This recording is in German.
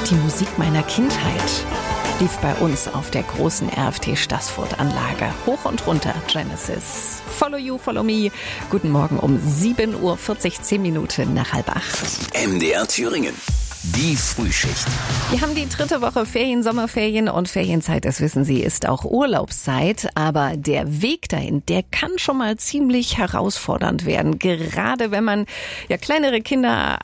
Die Musik meiner Kindheit lief bei uns auf der großen RFT Staßfurt-Anlage. Hoch und runter, Genesis. Follow you, follow me. Guten Morgen um 7:40 Uhr, 10 Minuten nach 7:30. MDR Thüringen. Die Frühschicht. Wir haben die dritte Woche Ferien, Sommerferien und Ferienzeit, das wissen Sie, ist auch Urlaubszeit. Aber der Weg dahin, der kann schon mal ziemlich herausfordernd werden. Gerade wenn man ja kleinere Kinder